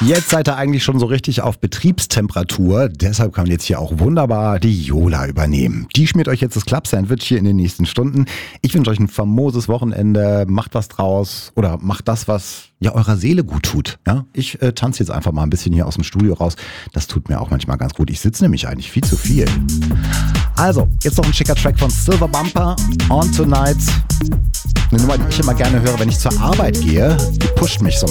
Jetzt seid ihr eigentlich schon so richtig auf Betriebstemperatur. Deshalb kann jetzt hier auch wunderbar die Jola übernehmen. Die schmiert euch jetzt das Club-Sandwich hier in den nächsten Stunden. Ich wünsche euch ein famoses Wochenende. Macht was draus oder macht das, was ja eurer Seele gut tut. Ja? Ich tanze jetzt einfach mal ein bisschen hier aus dem Studio raus. Das tut mir auch manchmal ganz gut. Ich sitze nämlich eigentlich viel zu viel. Also, jetzt noch ein schicker Track von Silver Bumper, On Tonight. Eine Nummer, die ich immer gerne höre, wenn ich zur Arbeit gehe. Die pusht mich so